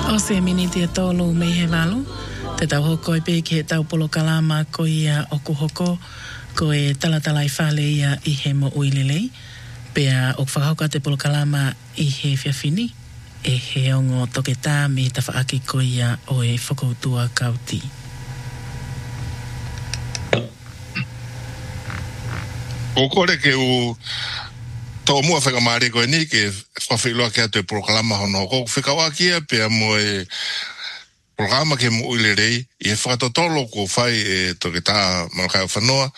O se miniti e tolu me he lalu. Te tau hoko e peke tau polo kalama ko ia o kuhoko ko e talatala i whale ia i he mo uilelei. Pea o whakauka te polo kalama i he whiawhini. E he ongo toke tā me ta whaaki ko ia o e whakautua kauti. O kore ke u tō mua whakamare koe ni ke whawhiloa ke atu e programa hono. Ko whikawa kia pia mo e programa ke mo uile rei i e whakatotolo ko whai e toke tā malakai o whanoa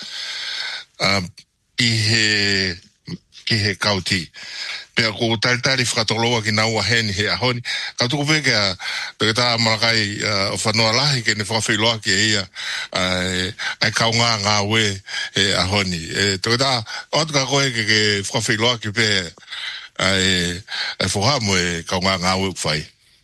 ki he kauti. Pea ko taritari whakatoloa ki naua heni he ahoni. Ka tuku peke a toke tā malakai o whanoa lahi ke ne whawhiloa ki e ia ai kaunga ngā ue he ahoni. Toke tā oatu ka koe ke whawhiloa ki pe ai whohamu e kaunga ngā ue whai.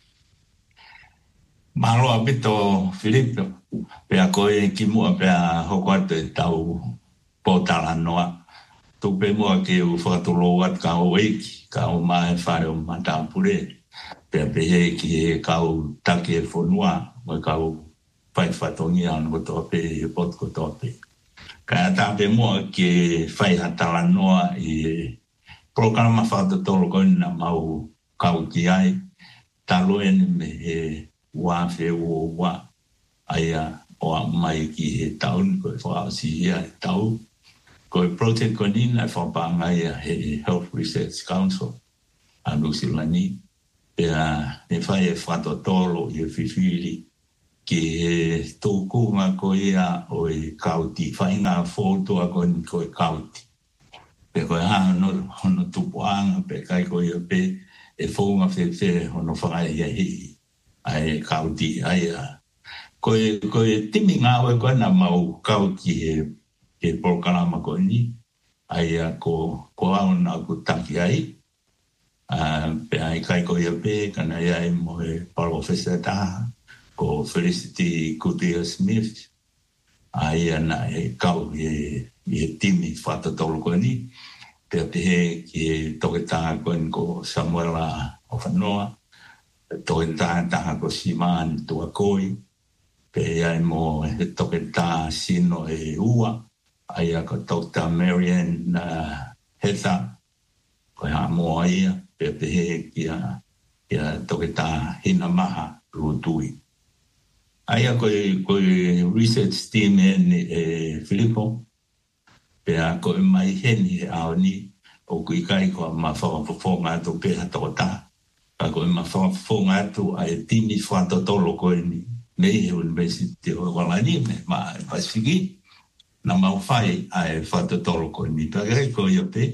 Mahalo apito Filipe, pea koe ki mua pea hoko atu e tau pōtala noa. Tupe mua ke u whakatolo at ka o eiki, ka o mai whare o matampure. Pea pehe ki e kau take e whonua, mo kau whai whatongi anu kotoa pe e pot kotoa pe. Ka tape mua ke whai hatala noa i programa whakatolo koe na mau kau ki ai. Talo ene me he wa fe wo wa aia o mai ki he taun ko fa si ia tau ko project ko ni na fa pa ngai he Health Research Council anu silani e fa e fa tolo e fifili ki he toku ma ko ia o e kauti fa ina foto a ko kauti pe ko ha no tu puanga pe kai ko ia pe e fonga fe no fa ia he ai kauti ai koe timi ngā oe koe na mau kauti he programa ko ni ai ko au na ku taki ai pe ai kai ko ia pe kana ia mo he professor ta ko Felicity Kutia Smith ai na e kau e timi fata tolo ko ni pe ki toke ta ko Samuela Ofanoa toke tā ko siman tua koi pe ai mo toke tā sino e ua ai ko Dr. Marian Hetha ko ha mo ai pe kia toke tā hina maha rutui ai ko research team e Filippo pe ko mai heni aoni o kui kai ko ma fo ma to pe to ta ako ma fonga tu ai timi fato tolo ko ni nei university o walani ma pasifiki na ma fai ai fato tolo ko ni pagare ko yo pe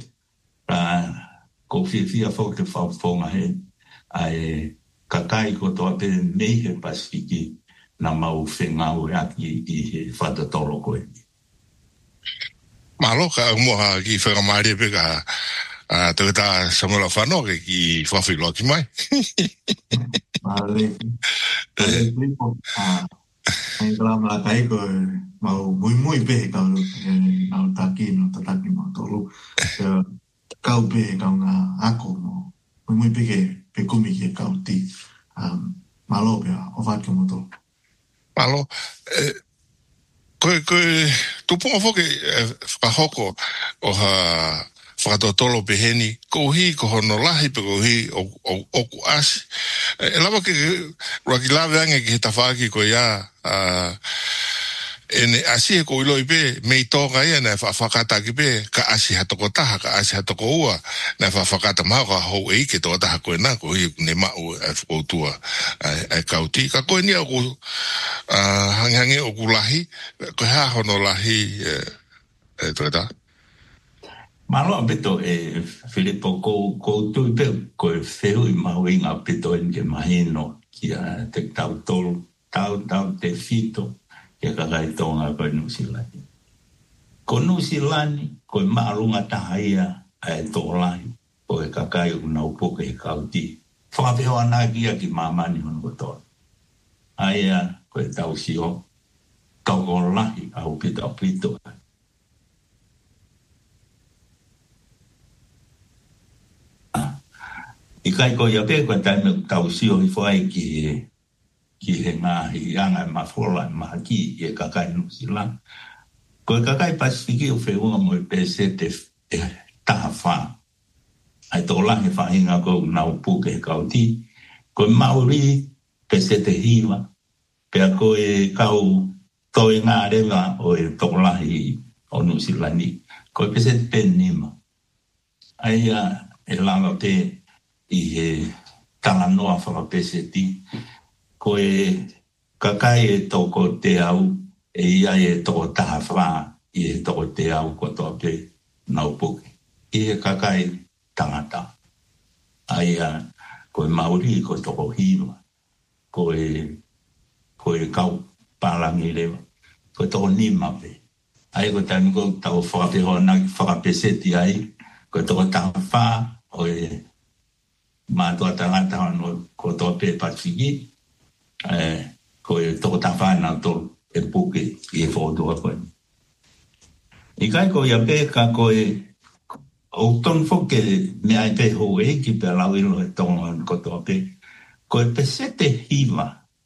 ko fi fo ke fa fonga he ai kakai ko to pe nei pasifiki na ma u fenga o aki i fato tolo ko ni malo ka mo ha ki fa mari pe ka toke tā Samuela Whanoke ki whawhiloa ki mai. Male, Filipo, ai kalama kai ko mau mui pe kau mau taki no tataki mau tolu. Kau pe kau nga ako no mui pe kumi ke kau ti. Malo pe o va ke mo to. Malo, koe tupunga foke whakahoko o ha whakatotolo peheni, ko hi, ko hono lahi, pe ko hi, o ku asi. E lawa ke raki lawe ange ki he tawhaki ko ia, ene asi e ko ilo i pe, mei tōga ia na whakata ki pe, ka asi hatoko taha, ka asi hatoko ua, na whakata maha ka hou e ike tō taha koe nā, ko hi ne mau e whakoutua e kauti. Ka koe nia o ku hangi o ku lahi, ko ha hono lahi e tō taha. Malo apito Filippo ko tu pe ko feu I mawinga apito en ke mahino kia te tau te fito kia kakai tonga ko Nusilani. Ko Nusilani ko maalunga tahaia ai tolai ko kakai una upoke he kauti. Whakawhiho anakia ki mamani hon kotoa. Aia ko tau sio kau ko lahi au pito apito. I kai ko ia pe ko tai me tau sio I foi ki he ngā hi anga mafola ma ki e kakai no sila. Ko kakai Pasifiki o wheunga mo I pese te taha ai tō langi whahinga ko nau puke kauti. Ko Maori pese te hiwa. Pea ko e kau toi ngā rewa o e tō langi o Nusilani. Ko pese te penima. Ai e langa te I he tanga noa whakapese ti. Ko e kakai e toko te au e ia e toko taha wha I e toko te au ko tō pe nau puke. I he kakai tangata. Ai ko e Maori ko toko hiwa. Ko e kau palangi rewa. Ko toko nima pe. Ai ko tani ko tau whakapeho na whakapeseti ai. Ko toko taha wha o e mātua tangata no ko tō pe Pasifiki. Ko e toko taha wha na tō e puke I e whotua koe. I kai ko ia pe ka ko e o ton foke me ai pe ho e ki pe lau ilo e tonga ko tō pe. Ko e pesete hiwa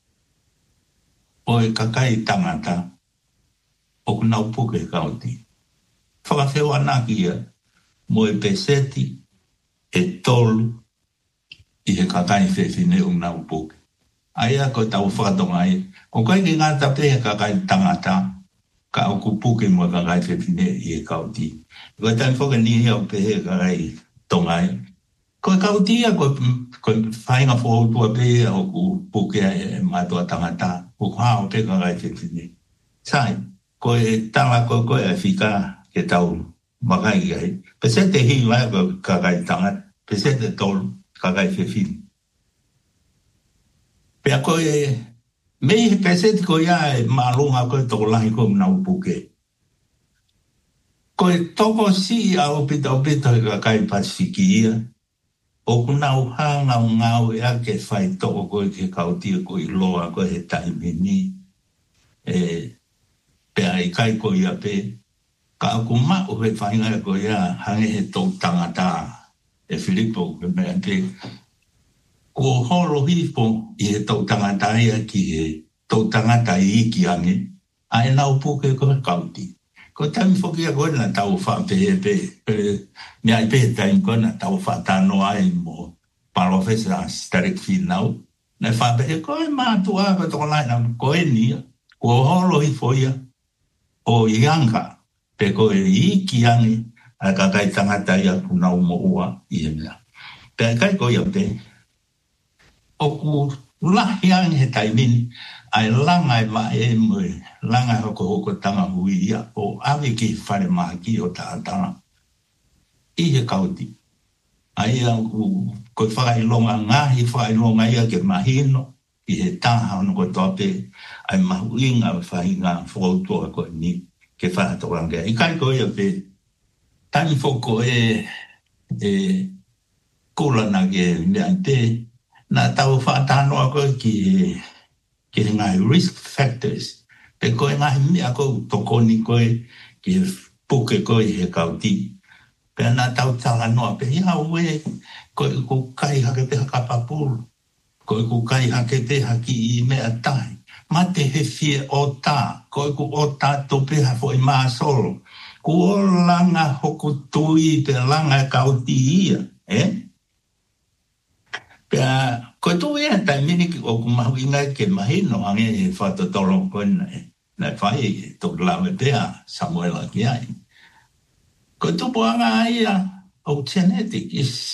o e kakai tangata o kunau puke kauti. Whakawheo anaki ia mo e peseti e tolu I he kakai whewhine o nau puke. Aia ko tau whakatonga ai. Ko kai ki ngata pe he kakai tangata ka o kupuke mo kakai whewhine I he kauti. Ko tai whoka ni hea pe he kakai tonga ai. Ko kauti ia ko whainga whoautua pe o kupuke e mātua tangata. Ko hao pe kakai whewhine. Sai, ko e tanga ko e whika ke tau makai ai. Pese te hi mai ko kakai tangata. Pese te tolu kakai whewhine. Pea ko e mei he pese te ko ia e marunga ko e toko lahi ko mnau puke. Ko e toko si au pita he kakai Pasifiki ia. O kunau hanga o ngau e ake whai toko ko e ke kautia ko I loa ko he taimini. Pea I kai ko ia pe. Ka aku mao he whainga ko ia hange he tau tangata e Filipo ke mea pe. Ko holo hipo I he tau tangata ia ki he tau tangata I iki ange. Ai nau puke ko he kauti. Ko taimi whokia koe na tau wha pe. Mea I pe taimi koe na tau wha tano ai mo Parofesa Starik Finau. Na wha pe koe mātua ko toko lai na koe nia. Ko holo hipo ia o ianga. Pe koe iki ange. A kakai tangata ia kunau mo ua I he mea. Pe kai koe ia pe. O ku lahi ange he taimini. Ai langa I ma e moe. Langa hoko tanga hui ia. O awe ki whare maki o tātanga. I he kauti. Ai koe whakailonga ngahi whakailonga ia ke mahino. I he taha ono ko tope. Ai mahuinga whahinga whakautoa koe ni. Ke whakatorangia. I kai koe ia pe. Tani whoko kūlana ke mea te. Na tau whakatanoa koe ki ngai risk factors. Pe koe ngai mea koe tokoni koe ki puke koe he kauti. Pe na tau tala noa pe ia ue koe ku kai hake te hakapapuru. Koe ku kai hake te haki I mea tai. Ma te he fie o tā. Koe ku o tā tope hafo I maa solo. Ku o langa hoku tui pe langa kauti ia. Pea, koe tu ea taimini ki o kumahu ingai ke mahino ange e whatotolo koe na whai tō lawe pea Samuela ki ai. Koe tu poanga ia o genetic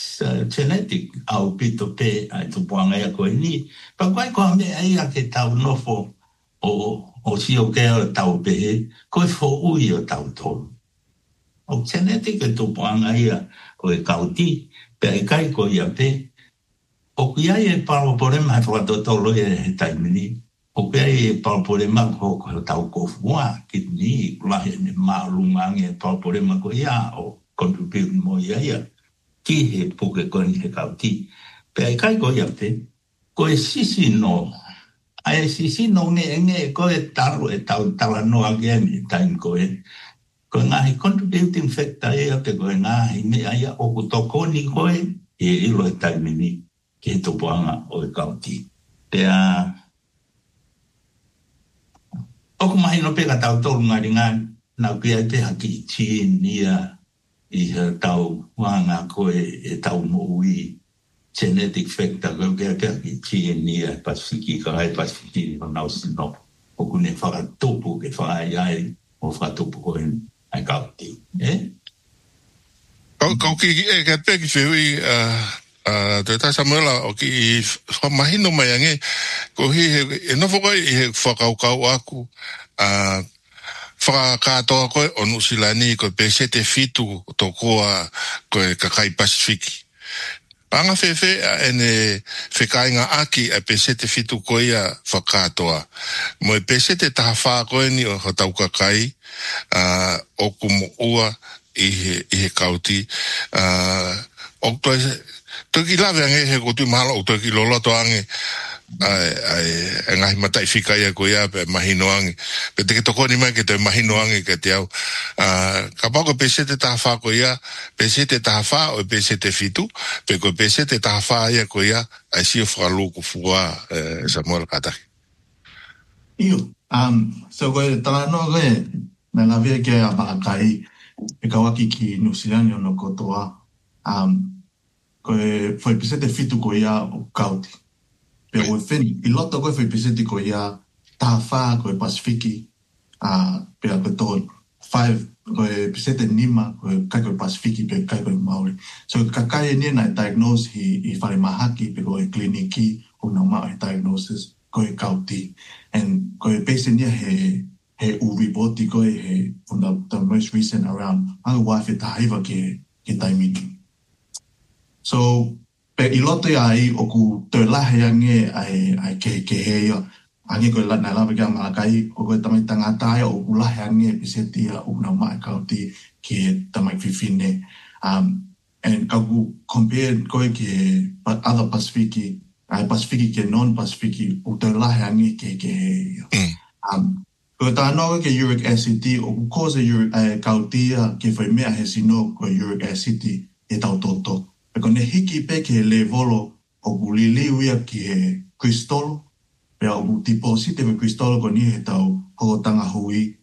au pito pe ai tu poanga ia koe ni. Pa koe koe mea ia ke tau nofo o si o ke o tau pe koe fo ui o tau tolu. O genetic e tu poanga ia koe kauti pe e kai koe ia pe. O kia e paraporema he whakatotolo he taimini. O kia e paraporema ko tau kofua ki ni kulahe ne maalungange e paraporema ko ia o contribute mo ia. Ki he puke koni he kauti. Pe ai kai ko ia pe. Ko e sisi no. Ai sisi no nge ko e taru e tau tala noa gemi taim ko e. Ko ngahi contributing factor e te ko ngahi me aia o kutokoni ko e. ilo e taimini ke to poanga o e kauti. Oku mahi no peka tau tolu ngari ngani, na kia e peha ki tia i tau wanga koe e tau moui genetic factor ko ke ki tia Pasifiki ka ai Pasifiki no nau sino. Oku ne whakatupu ke whaai o whakatupu ko ai kauti. Kau ki e ka peki whiui te ta Samuela o ki mahino mai ange ko hi e no fokai i whakaukau aku whakatoa koe o Nusilani ko pese te fitu to koa koe kakai Pasifiki. Panga fefe ene whekainga aki a pese te fitu koe a whakatoa. Mo e pese te taha koe ni o hatau kakai o kumu ua i he kauti. O toki lawe ange he kotu mahalo o toki loloto ange ai ngahi matai whika ia koe ia pe mahino ange. Pe te ke toko ni mai ke te mahino ange ke te au. Ka pako pese te taha wha koe ia, pese te taha wha o pese te fitu, pe ko pese te taha wha ia koe ia, ai sio whakaluku fua Samuel Kataki. Iyo, so koe talano koe, na ngawia ke a Makakai, e kawaki ki Nusilani o no kotoa, koe foi pese te fitu koe ia o kauti. Pe o wheni, I loto koe foi pese te koe ia taha wha koe Pasifiki, pe a koe tō 5, koe pese te nima, koe kai koe Pasifiki, pe kai koe Maori. So kakai e nia na diagnose I whare mahaki, pe koe kliniki, o na maa e diagnosis, koe kauti. And koe pese nia he uripoti koe he, from the most recent around, anga wafe tahaiva ke taimini. So, pe I loto ai o ku te lahe ange ai ke he ia. Ange koe nai lawa kia Malakai, o koe tamai tangata ia o ku lahe ange piseti ia o na mai kauti ke tamai whiwhine. And ka ku compare koe ke other Pasifiki, Pasifiki ke non-Pasifiki, o te lahe ange ke he ia. Koe tānoa ke uric acid, o ku cause kauti ia ke whai mea he sino koe uric acid e tau toto. Peko ne hiki pe ke le volo o ku liliu ia ki he kristolo, pea o ku deposite me kristolo ko ni he tau hokotanga hui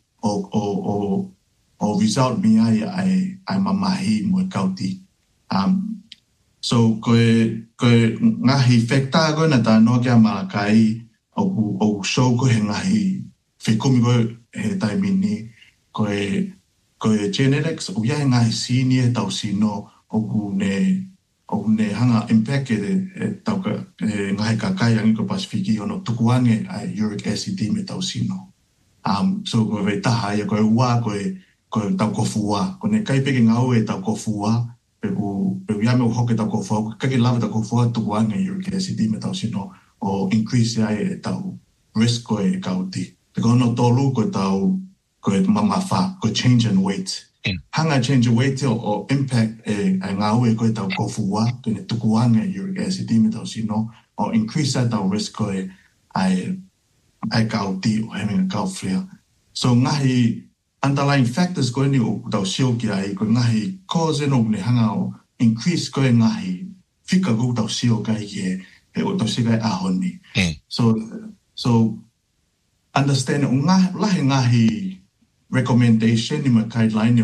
o result mi ai mamahi mo e kauti. So koe ngahi fekta koe na tānoa ke a Malakai o ku show ko he ngahi whekumi koe he taimini koe genetics o ia he ngahi sini e tau sino o ku ne hanga impact e tau ngahi kakai angi ko Pasifiki ono tukuange ai uric acid me tau sino. So koe vei taha ia koe ua koe tau kofua. Ko ne kai peke ngau e tau kofua, pe ia me o hoke tau kofua, kake lava tau kofua tukuange uric acid me tau sino o increase ai e tau risk koe kauti. Ko no tolu koe mamafa, koe change in weight. Hanga change in weight o impact ai ngau e koe tau kofua, koe ne tukuanga uric acid me tau sino, o increase ai tau risk koe ai kauti o having a gout flare. So ngahi underlying factors koe ni o tau sio ki ai, koe ngahi cause no ne hanga o increase koe ngahi fika ko tau sio kai e o tau sio kai ahoni. So understand lahi ngahi recommendation ni ma guideline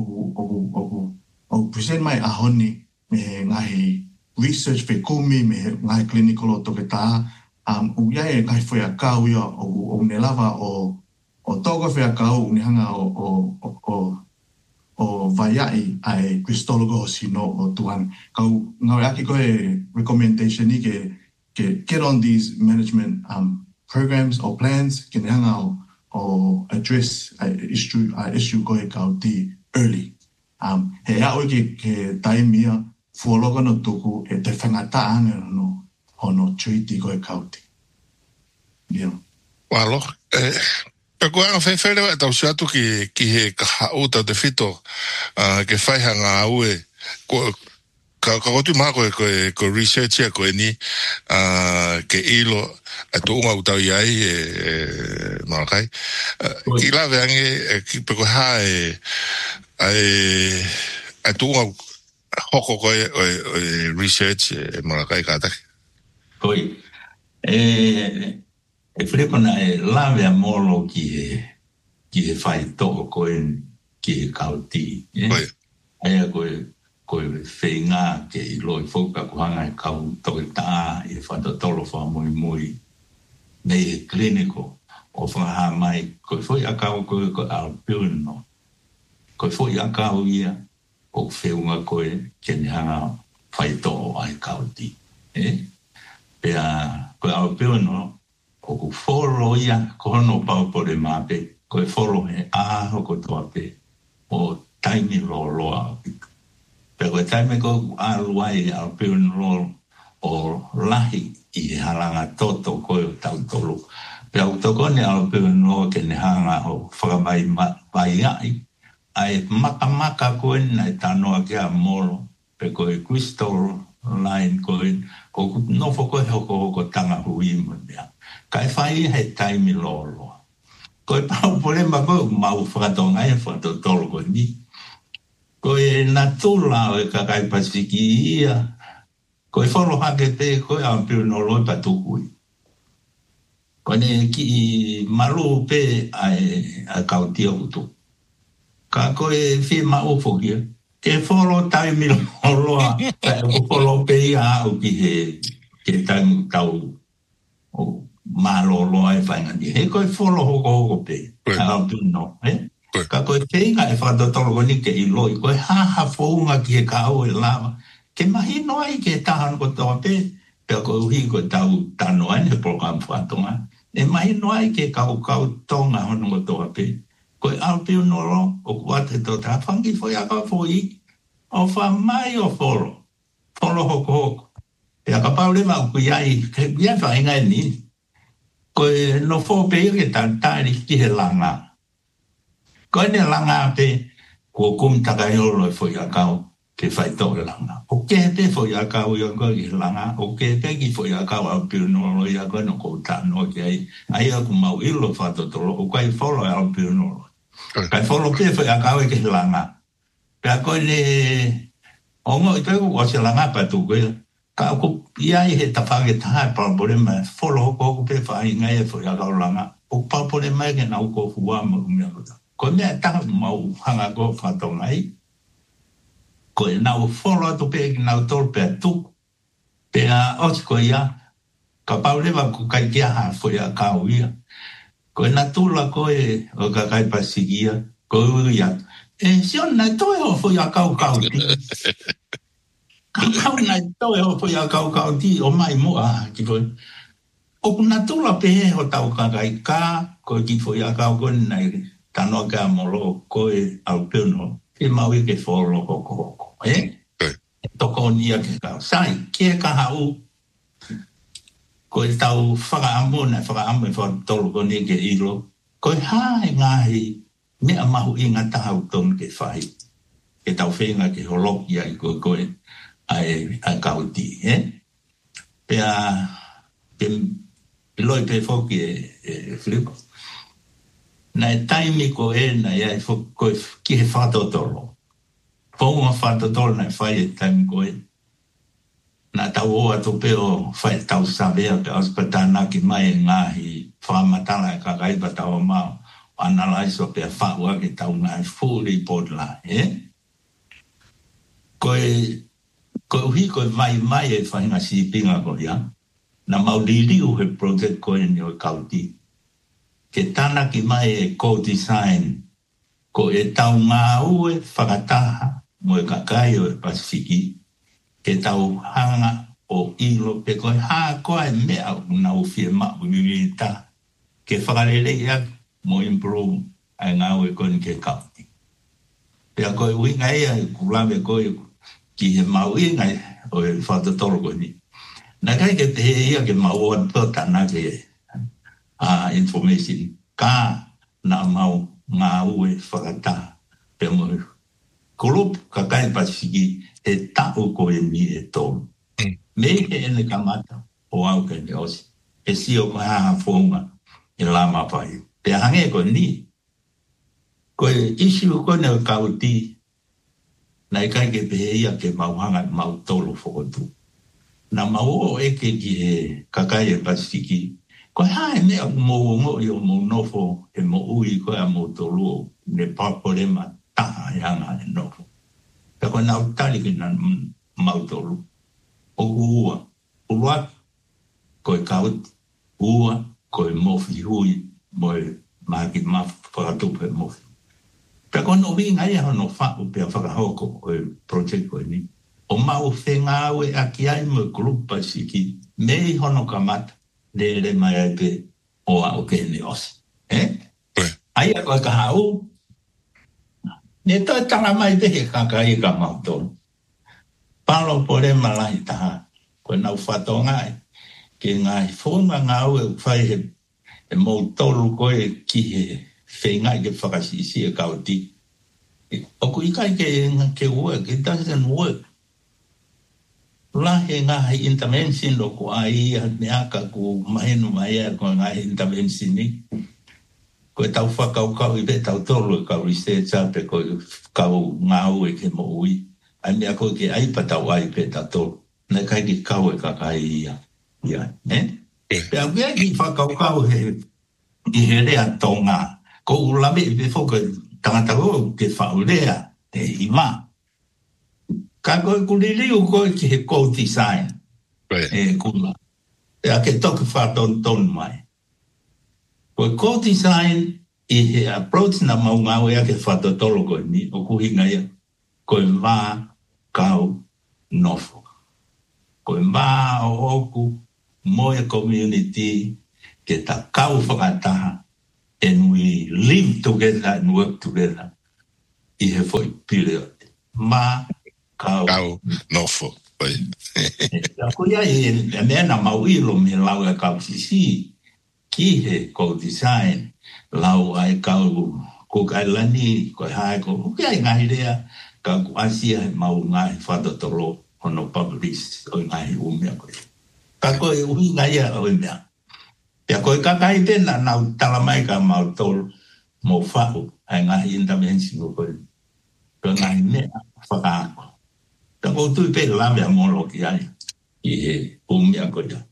o present mai ahoni me ngahi research pe kumi me ngahi clinical o toke tā o ia e ngahi whea kau ia o ne lava o toga whea kau ni hanga o vaiai ai kristologo sino o tuan kau ngau aki koe recommendation ni ke get on these management programs or plans can hang out or address issue koe kauti early. He au ke taimia fuologa no tuku e te whangata ane no treaty koe kauti. Yeah. Walo, pe koe anga whewhere e tau siatu ki he kahau tau te whito ke whaihanga au e ka kotu maa koe research ia koe ni ke ilo a tuunga utau iai Malakai ki lawe ange ki peko ha a tuunga hoko koe research Marakai kata. Koi. Filipa na lave a molo ki he fai toko koe ki he kauti. Koi. Aia koe whenga ke i loi whoka kuhanga e kau toke taa i whatotolo wha mui nei he kliniko o whangaha mai koe whoi akau koe alpiuno. Koe whoi akau ia o wheunga koe ke ni hanga whai toko ai kauti. Pea koe alpiuno o ku whoro ia kohono paupore mape koe whoro he aho ko toa pe o taimi loa. Pero taime ko aluai al piunro o lahi I halanga toto ko tau tolu. Pero toko ne al piunro ke ne hanga o whakamai mai ai maka ko na tanoa ke a molo pe ko e crystal line ko no foko hoko tanga hui mo dia. Kai fai he taimi lolo. Ko pau pole ma ko mau whakatonga e whakatotolo ko ni. Ko e natula o e kakai pasiki ia. Ko e whoro hake te ko e ampiro no loi patukui. Ko ne ki malu pe a kautia utu. Ka ko e whi mau fokia. Ke whoro taimi loa. Ka e whoro pe ia au ki he ke taimi tau o malo loa e whaingani. He ko e whoro hoko pe. A ampiro no, Ka koe whenga e whakatotolo ni ke I loi, koe haha whounga ki he ka au e lava. Ke mahi noa I ke tahano ko toa pe, pea koe uhi koe tau tano ai he program whatonga. E mahi noa I ke kau tonga hono ko toa pe. Koe alpio noro, o kuate to ta whangi foi a kau foi, o wha mai o whoro. Whoro hoko. Pea ka paulema o kuiai, ke ia whainga e ni. Koe no who pe ke tantari ki he langa. Koe ne langa pe, kua kumtaka iolo e foi a kau ke whai tau langa. O ke pe foi a kau I anko ki langa, o ke pe ki foi a kau au piu nolo I anko no kou tano ki ai. Ai aku mau ilo whatotolo, o kai wholo au piu nolo. Kai wholo pe foi a kau e ke langa. Pea koe ne, ongo I peku o se langa patu koe, ka aku iai he tawhake taha palpore mai, wholo hoko pe whai ngai e foi a kau langa. O palpore mai ke nau ko hua mo umea kota. Ko mea taha mau hanga ko whatongai. Ko e nau wholo atu pe ki nau tol pe atu. Pea oti ko ia. Ka paulewa ko kai kia ha foi a kau ia. Ko e natula ko e o ka kai pasikia. Ko ia. E sion nai toi ho foi a kau ti. Ka kau nai toi ho foi a kau ti. O mai mua ki foi. O natula pe he ho tau ka kai ka. Ko ki foi a kau ko nai. Tano ka molo koe au piono, e maui ke whoro hoko. Toko nia ke kau. Sai, kia ka hau, koe tau whakaamu e whakatolo ko ni ke ilo, koe hae ngahi, mea mahu I ngata hau ton ke whai. Ke tau whenga ke holoki ai koe ai kauti. Pea, ke loi pe whoki e Filipo. Nai taimi ko na ia ko ki he whatotolo. Whaunga whatotolo nai whai e taimi ko Na tau o atu peo whai tau savea pe auspatana ki mai ngahi whamatala e kakaipa tau mao. Analaiso pe whaua ki tau ngai full report la. Ko uhi ko vai mai e whainga sipinga ko ia. Na maudiriu he project ko ni o kauti. Ke tana ki mai e co-design, ko e tau ngā ue whakataha mo e kakai o e Pasifiki, ke tau hanga o ilo pe koe haa koe mea una uwhia maa uiwita, ke whakarere ia mo improve ai ngā ue koe ke kauti. Pea koe winga ia kulawe koe ki he mau ingai o e whatatoro koe ni. Nā kai ke te he ia ke mau o tana ke information ka na mau ngā ue whakata pe mo kulup kakai Pasifiki e tau ko e mi e tō me ke ene kamata o au ke ne osi e si o haha whonga e lama pai pe hange ko ni ko e issue ko ne kauti Nai kai ke pehea ke mauhanga mau tolo whokotu. Na mau e ke ki he kakai e Pasifiki. Ko hae mea mo i o mo nofo e mo ui koe a mo tolu ne paporema taha yanga e nofo. Ka koe nau tali ki na mau tolu. O ua. Ua koe kaut. Ua koe mofi hui mo e maki mawhakatupe mofi. Pea koe no vi ngai hono whau pea whakahoko o e project koe ni. O mau whenga au e aki ai mo grup Pasifiki. Mei hono kamata. Le mai ai pe o a o ke ni os. Ai a koe ka hau. Ne toi tanga mai te he kaka i ka mautolo. Palo pore malai taha. Koe nau whatonga ai. Ke ngai whonga ngau e whai he e mautolo koe ki he whenga i ke whakasisi e kauti. O ku ikai ke work, it doesn't work. Lahe ngā intervention lo ko ai me aka ko mahenu mai ko ngā intervention ni. Ko tau whakaukau i be tau tolo ka research pe ko kau ngau e ke mo ui. Ai me ako ke ai patau ai pe tau tolo. Na kai ki kau e ka kai ia. Ia, Pe au ia ki whakaukau he i he rea tonga. Ko ulame i pe whoka tangata o ke whaurea te ima. Ka koe kuliliu koe ki he co-design. E kula. E ake toki whaton mai. Koe co-design i he approach na maungau e ake whatotolo koe ni. O kuhinga ia. Koe mā kau nofo. Koe mā o oku moe community ke ta kau whakataha. And we live together and work together. I he foi period. Mā kau nofo. Ko ia e mea na mauilo me lau e kau sisi ki he co-design lau ai kau ko kailani ko hae ko kia i ngahi rea ka ku asia he mau ngahi whatotolo hono publish o ngahi umea koe. Ka koe ui ngahi a o mea. Pea koe kakai tena nau talamai ka mau tol mo whahu ai ngahi intervention koe. Ko ngahi mea whakaako. Tako tui pe la mea molo ki ai. I he umea koe ta.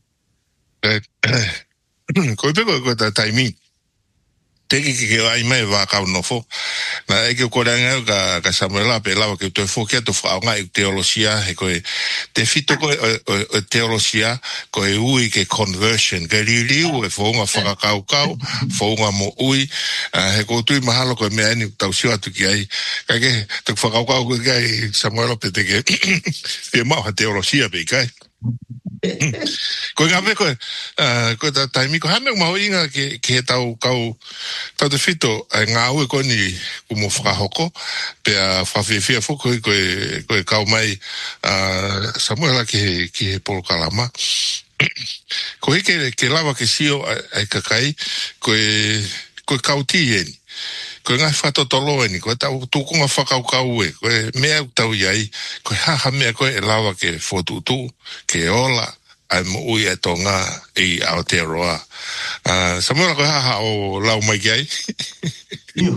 Koe pe koe ta taimi. Teki ki ai mai wa kau nofo. Na eke koranga ka Samuela pe lawa ke te fokia to whaonga i teologia he koe te fito koe o teologia koe ui ke conversion ke ririu e whaonga whakakaukau whaonga mo ui he koe tui mahalo koe mea ni tau siwa tuki ai kake te whakaukau koe kai Samuela pe te ke pe mau ha teologia pe kai koe ngā koe ta taimi ko hame maho inga ke tau kau tau te fito ngā ue koe ni kumo whakahoko pe a whawhiawhia whuko koe kau mai Samuela ki he polo kalama ko heke ke lawa ke sio ai kakai koe kau ti eni koe ngai whatotolo eni koe tau tukunga whakaukau e koe mea tau iai koe haha mea koe e lawa ke whotutu ke ola ai mo ui e tonga i Aotearoa. Samuela koe haha o lau mai ki ai? Iu.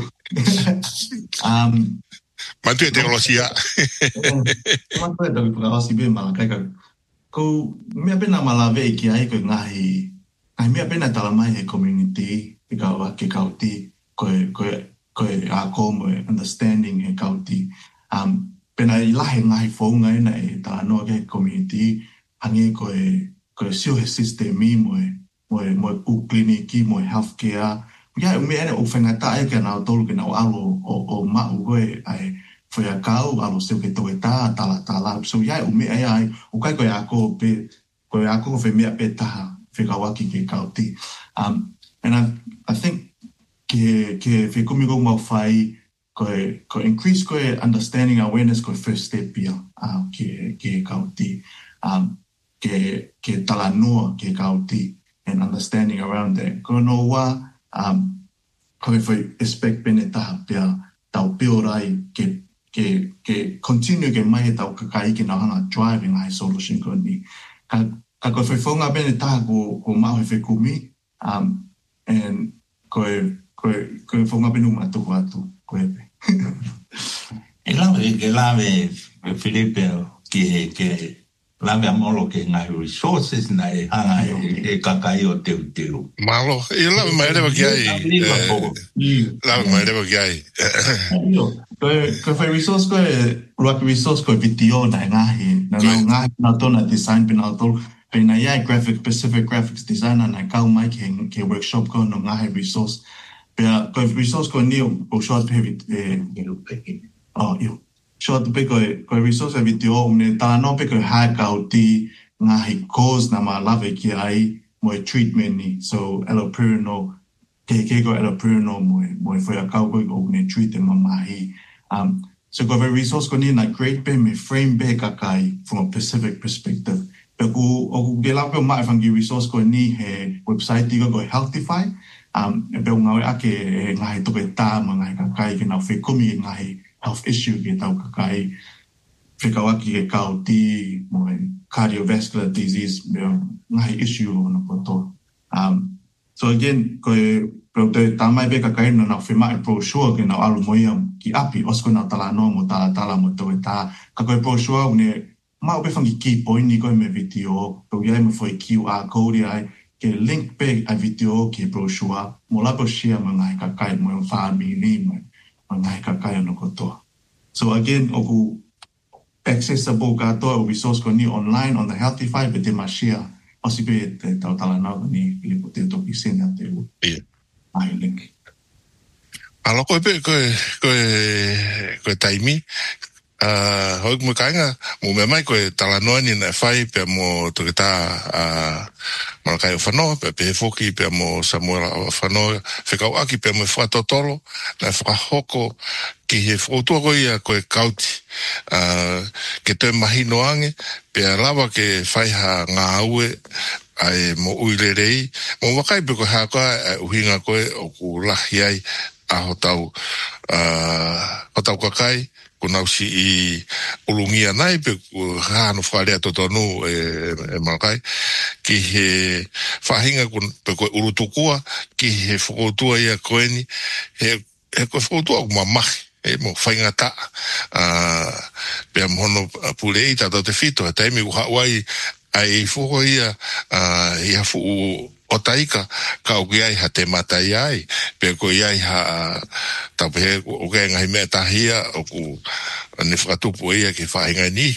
Mantu e teologia. Mantu e tau whakaosi be malakai ka. Ko mea pena malawe ki ai koe ngahi. Ai mea pena talamai he community i kaua ke kauti koe a komo e understanding he kauti. Pena i lahe ngahi whaunga ina e ta anoa ke community hangi koe sio he systemi moe ukliniki, moe healthcare. Ia ume ene o whengata e ke nao tolu ke nao alo o mau koe ai whaiakau, alo sio ke toke tā, tala. So ia ume e ai, o kai koe ako pe, koe ako ko whemea pe taha, whekawaki ke kauti. And I think ke whekumi kou mau whai, ko increase koe understanding awareness koe first step pia ke kauti. Ke tala noa ke kauti and understanding around that. Ko no wa koe whai expect pene taha pia tau peo rai ke continue ke mai tau kakai ke nao hanga driving ai solution ko ni. Ka koe whai whaunga pene taha ko mau he whekumi and koe whaunga pene umatuku atu koe pe. E lave Filipe ke lave amolo ke ngai resources na e hanga e kakai o teu. Malo, e lave mai rewa ki ai. Lave mai rewa ki ai. Ko fai resource ko rock resource ko video na ngahi. Na tona design pinauto. Pena ia specific graphics designer na kau mai ke workshop ko no ngahi resource. Pea ko resource ko ni o short pe short pe ko resource video ne ta no pe ko hack out di ngahi cause na ma lave ki ai mo treatment ni so allopurinol ke ko allopurinol mo foi a kau ko ne treat ma mai so ko resource ko ni na great pe me frame be kakai from a specific perspective. Pero o gela pe mai fangi resource ko ni he website di ko Healthify pero ngawe ake ngai to ke ta ngai kakai ke na fe komi ngai health issue ke tau kakai fe kawaki ke kau ti mo cardiovascular disease ngai issue no koto so again ko pero te tamai be kakai no na fe mai brochure ke na alu moyam ki api osko na tala no mo tala mo to ta kakai brochure ne ma be fangi key point ni ko me video to ya me foi QR code ai ke link pe a video ke brochure mo la po share mangai kakai mo fa mi ni mangai kakai no koto so again oku accessible ka to resource ko ni online on the Healthify be te ma share osipe te tala na ni le po te to pisen na te ai link alo ko taimi hoi mo kainga mo me mai ko tala no ni na fai pe mo to ta ma kai fano pe foki pe mo Samuel fano fe ka aki pe mo fa totolo na fa hoko ki he foto ko ia ko kauti ke te mahino ange pe lava ke fai ha nga ue ai mo uilerei mo wakai pe ko ha ko uhinga ko o ku lahi ai a hotau kakai kuna si I ulungia nai pe hanu wharea totonu malakai ki he whahinga pe koe urutukua ki he whakotua ia koeni he koe whakotua ku mamahi mo whainga ta pe amhono pulei tata te fito he taimi ku hawai ai fuho ia ia fu o taika ka o ai ha te matai ai pe ko ai ha ta pe o ke ngai me ta hia o ku ne fratu po ia ke fa ngai ni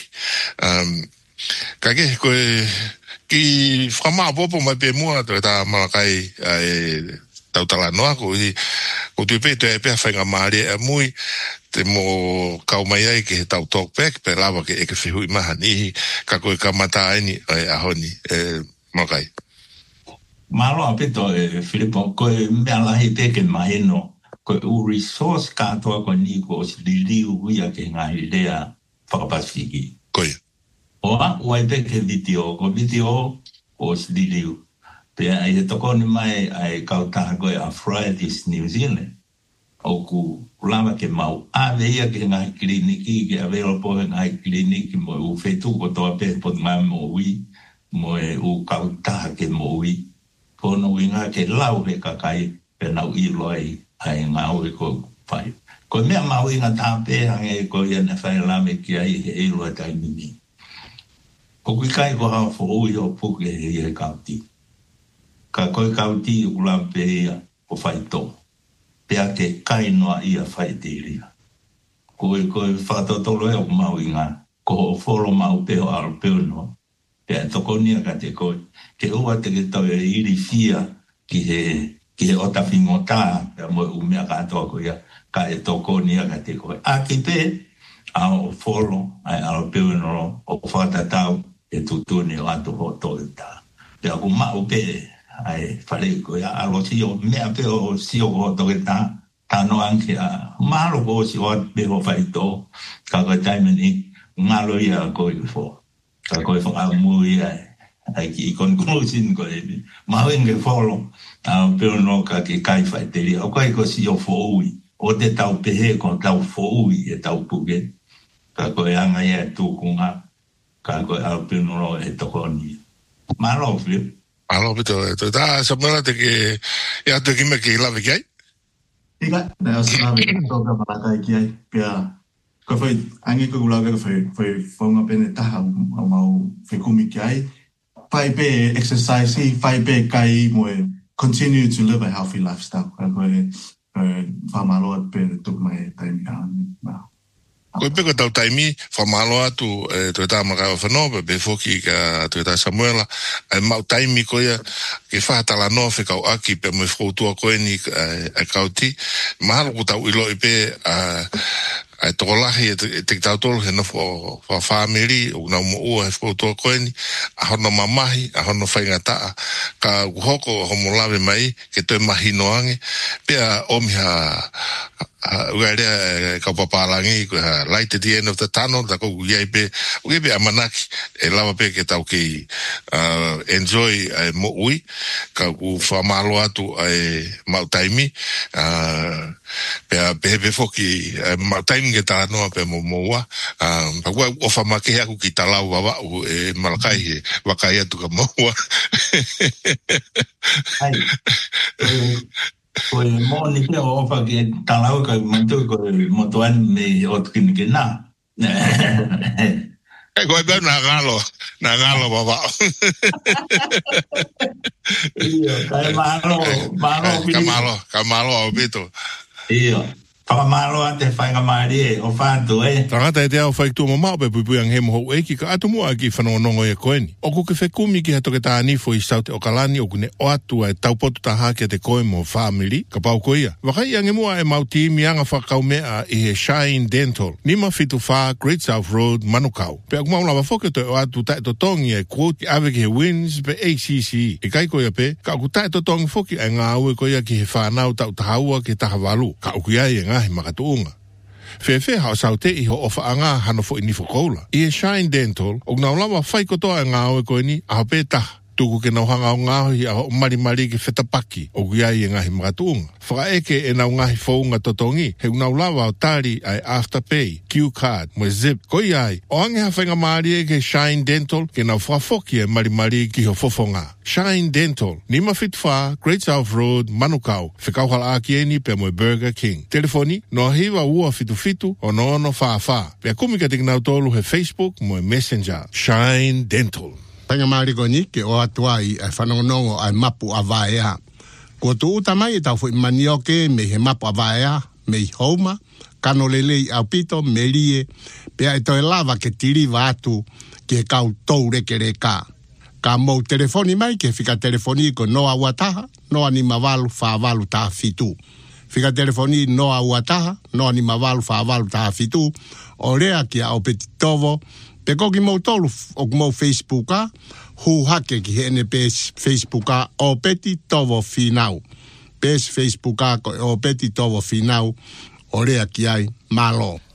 ka ke ko ki frama popo ma pe mo ta ma kai tau tala noa ko tu pe te pe fa ngai mari mui te mo kau mai ai ke tau talk back pe lava ke ke fihui mahani ka ko ka mata ai ni a honi ma kai malo apito Filipo ko me ala hite ke mai no ko u resource ka to ko ni ko liu ya ke ngai lea whakapasiki koi oa pe ke video o liu pe ai to ko ni mai ai kauta ko arthritis New Zealand o ku lava ke mau a veia ke ngai kliniki ke avelo po ngai kliniki mo u fetu ko to pe po mai mo wi mo u kauta ke mo wi kono winga ke lau he kakai pe nau I loi ai ngau ko fai ko me ma winga ta pe hange ko ia na fai la me ki ai he loi tai ni ko kai ko ha fo o yo pu ke he kauti ka ko kauti u la pe ia ko fai to pe ake kai noa ia fai te ria ko fa to lo e ma winga ko folo ma pe o al pe no pe to ko ni ka te ko ke ua te ke tau iri fia ki he ota fingota mo umea ka toa ko ia ka e toko ni ka te koe a ki pe a o folo ai alo peu no o whata tau e tutu ni o ato ho to ta pe a ku ma o pe ai whare ko ia alo si o mea pe o si o ho to ta no anke a malo ko si o pe ho whai to ka ko taimeni ngalo ia ko I fo ka ko whaka mui ai ki conclusion ko e mawenge follow pero no ka ke kai fai te ri o kai ko si o foi o te tau pehe ko tau foi e tau puge ka ko anga e tu kunga ka ko al pero no e to koni malo flip alo bito to da samara te ke ya te ki me ke la ve kai ika na o sa me to ka mala kai ki ai pe ka fai ange ko la ka fai fonga pene taha mau fai kumi kai fai be exercise fai be kai mo continue to live a healthy lifestyle ka ko fa malo pe to mai time ba Koe peko tau taimi, whamalo atu, tue tā makawa whanau, be foki ka tue tā Samuela, mau taimi koea, ke whahatala noa whekau aki, pe mo whautua koe ni kauti, mahalo ku tau ilo i pe, ai toko lahi e te tau tolo he nofo whamiri, o nau mo ua he whautua koe ni, a hono mamahi, a hono whaingataa, ka uhoko homo lawe mai, ke tue mahi noange, pea omiha, uarea ka papalangi light at the end of the tunnel da ko ia pe amanaki e lava pe ke tau ki enjoy mo ui ka ku famalo atu mau taimi pe foki mau taimi ke ta no pe mo moa pa o famake aku ki talau baba e malakai wakai atu ka moa Koe mo ni pia o ofa ki talau ka mantu koe motoan me otkin ke na. Koe bea na ngalo baba. Iyo, kai malo au bito. Iyo. Whakamalo ate whaingamari o whantu Tangata e te au whaiktua mamau pe pupuang he moho eki ka atu mua ki whanonongo e koeni. O ko ke whekumi ki hato ke tā nifo i saute o kalani o kune o atua e taupotu tā hake te koe mo whamiri ka pau koia. Wakai ange mua e mauti mianga whakau mea i he Shine Dental. Nima fitu wha Great South Road Manukau. Pe aku maulawa whoke to o atu tae to tongi e quote ave ki he wins pe ACC. E kai koia pe, ka aku tae to tongi whoki e ngā ue koia ki he whanau tau tahaua ki taha walu. Ka uku iai e ngahi makatuunga. Fefe hao saute i ho ofa anga hano fo ini fokoula. I e Shine Dental, o ngā ulawa whaikotoa e ngā oe koe ni, aho pētaha. Tuku ke nauhanga o ngāhi a ho marimari ki whetapaki, o guiai e ngahi makatuunga. Whakaeke e nau ngahi whaunga totongi, he unaulawa o tari ai Afterpay, Q-Card, mo Zip. Koi ai, o ange hawhainga maari e ke Shine Dental, ke nau whafoki e marimari ki ho fofonga. Shine Dental, Nima Fitfa, Great South Road, Manukau, whekauhala aki eni pe mo Burger King. Telefoni, no hiwa ua fitu o no ono wha. Pea kumika tik nau tolu he Facebook mo Messenger. Shine Dental. Panga maari koni ke o atua i whanongonongo ai mapu a vaea. Ko tu uta mai e tau fo manioke me he mapu a vaea, me i houma, kano lelei au pito, me lie, pea e toi lava ke tiriva atu ke kau tou reke reka. Ka mou telefoni mai ke fika telefoni ko noa uataha, noa ni mavalu whaavalu taha fitu. Fika telefoni noa uataha, noa ni mavalu whaavalu taha fitu, o rea ki a o peti tovo, pe koki mou tolu o mou Facebooka, hu hake ki hene pes Facebooka o peti tovo finau. Pes Facebooka o peti tovo finau, o rea ki ai malo.